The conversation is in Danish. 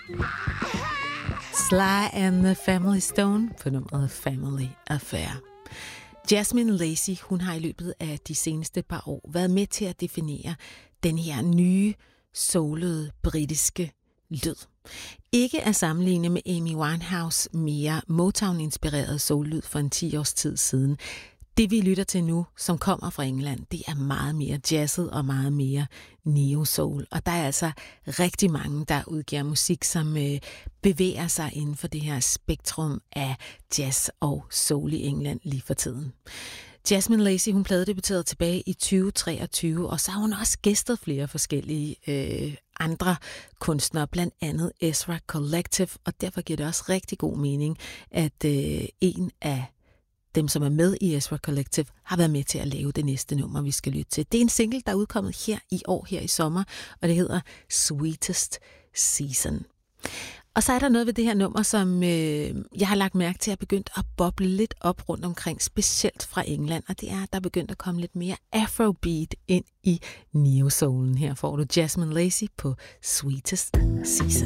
Sly and the Family Stone på nummeret Family Affair. Jasmine Lacey, hun har i løbet af de seneste par år været med til at definere den her nye, soulede, britiske lyd. Ikke at sammenligne med Amy Winehouse mere Motown-inspireret soul-lyd for en 10 års tid siden. Det vi lytter til nu, som kommer fra England, det er meget mere jazzet og meget mere neo-soul. Og der er altså rigtig mange, der udgiver musik, som bevæger sig inden for det her spektrum af jazz og soul i England lige for tiden. Jasmine Lacey, hun pladedebuterede tilbage i 2023, og så har hun også gæstet flere forskellige andre kunstnere, blandt andet Ezra Collective, og derfor giver det også rigtig god mening, at en af dem, som er med i Ezra Collective, har været med til at lave det næste nummer, vi skal lytte til. Det er en single, der er udkommet her i år, her i sommer, og det hedder Sweetest Season. Og så er der noget ved det her nummer, som jeg har lagt mærke til, at begyndt at boble lidt op rundt omkring, specielt fra England, og det er, at der er begyndt at komme lidt mere afrobeat ind i neo-soulen. Her får du Jasmine Lacey på Sweetest Season.